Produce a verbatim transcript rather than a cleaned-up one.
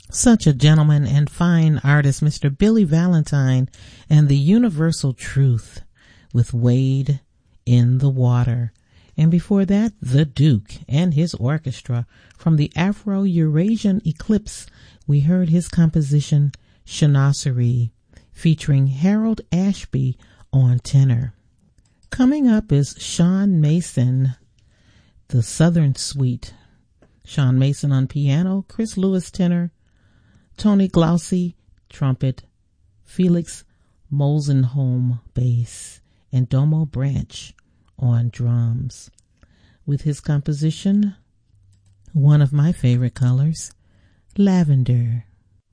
Such a gentleman and fine artist, Mister Billy Valentine and the Universal Truth with Wade in the Water. And before that, The Duke and his orchestra. From the Afro-Eurasian Eclipse, we heard his composition, Chanasserie, featuring Harold Ashby on tenor. Coming up is Sean Mason, the Southern Suite. Sean Mason on piano, Chris Lewis tenor, Tony Glaucy trumpet, Felix Molzenholm bass, and Domo Branch on drums. With his composition, one of my favorite colors, Lavender.